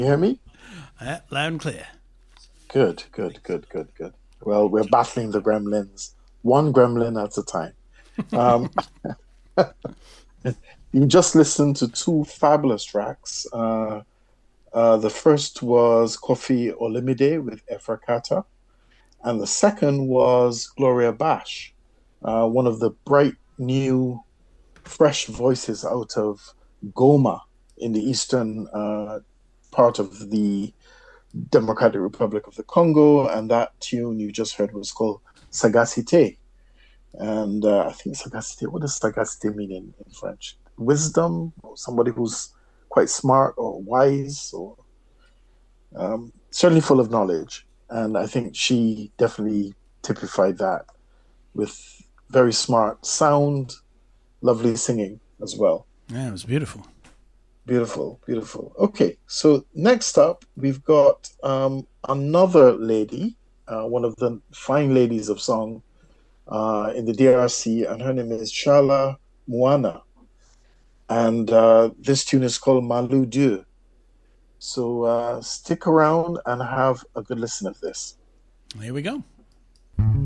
You hear me? Loud and clear. Good, good, good, good, good. Well, we're battling the gremlins, one gremlin at a time. Um, you just listened to two fabulous tracks. The first was Kofi Olumide with Efrakata, and the second was Gloria Bash, one of the bright new fresh voices out of Goma in the eastern part of the Democratic Republic of the Congo. And that tune you just heard was called Sagacité. And I think sagacité, what does sagacité mean in French? Wisdom, or somebody who's quite smart or wise, or certainly full of knowledge. And I think she definitely typified that with very smart sound, lovely singing as well. Yeah, it was beautiful. Beautiful, beautiful. Okay, so next up, we've got another lady, one of the fine ladies of song in the DRC, and her name is Shala Muana. And this tune is called Malou Dieu. So stick around and have a good listen of this. Here we go.